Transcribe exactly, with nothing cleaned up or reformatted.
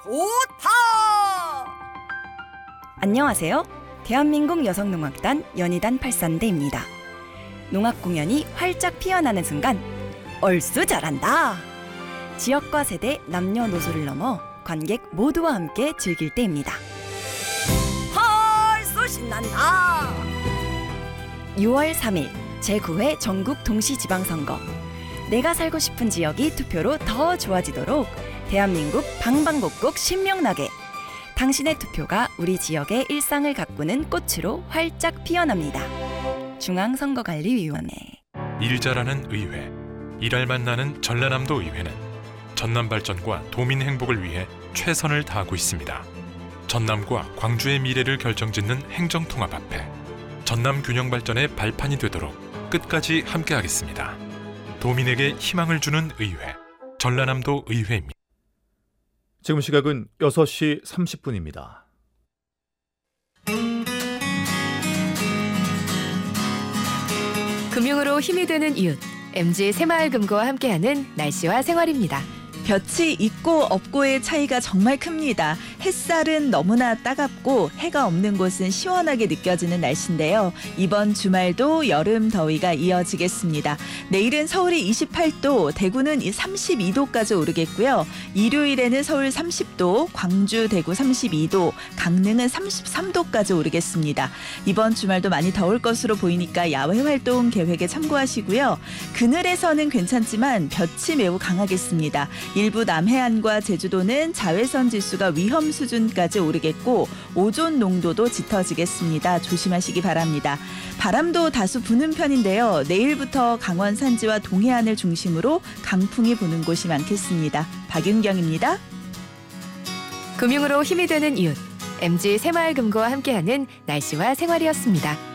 좋다. 안녕하세요. 대한민국 여성농악단 연희단 팔산대입니다. 농악 공연이 활짝 피어나는 순간 얼쑤 잘한다. 지역과 세대, 남녀노소를 넘어 관객 모두와 함께 즐길 때입니다. 헐수 신난다. 유월 삼일 제구 회 전국 동시지방선거. 내가 살고 싶은 지역이 투표로 더 좋아지도록 대한민국 방방곡곡 신명나게 당신의 투표가 우리 지역의 일상을 가꾸는 꽃으로 활짝 피어납니다. 중앙선거관리위원회. 일 잘하는 의회, 일할만 나는 전라남도 의회는 전남 발전과 도민 행복을 위해 최선을 다하고 있습니다. 전남과 광주의 미래를 결정짓는 행정통합 앞에 전남 균형 발전의 발판이 되도록 끝까지 함께하겠습니다. 도민에게 희망을 주는 의회, 전라남도 의회입니다. 지금 시각은 여섯 시 삼십 분입니다. 금융으로 힘이 되는 이웃, 엠지 새마을금고와 함께하는 날씨와 생활입니다. 볕이 있고 없고의 차이가 정말 큽니다. 햇살은 너무나 따갑고 해가 없는 곳은 시원하게 느껴지는 날씨인데요. 이번 주말도 여름 더위가 이어지겠습니다. 내일은 서울이 이십팔 도, 대구는 삼십이 도까지 오르겠고요. 일요일에는 서울 삼십 도, 광주, 대구 삼십이 도, 강릉은 삼십삼 도까지 오르겠습니다. 이번 주말도 많이 더울 것으로 보이니까 야외 활동 계획에 참고하시고요. 그늘에서는 괜찮지만 볕이 매우 강하겠습니다. 일부 남해안과 제주도는 자외선 지수가 위험 수준까지 오르겠고 오존 농도도 짙어지겠습니다. 조심하시기 바랍니다. 바람도 다수 부는 편인데요. 내일부터 강원 산지와 동해안을 중심으로 강풍이 부는 곳이 많겠습니다. 박윤경입니다. 금융으로 힘이 되는 이웃, 엠지 새마을금고와 함께하는 날씨와 생활이었습니다.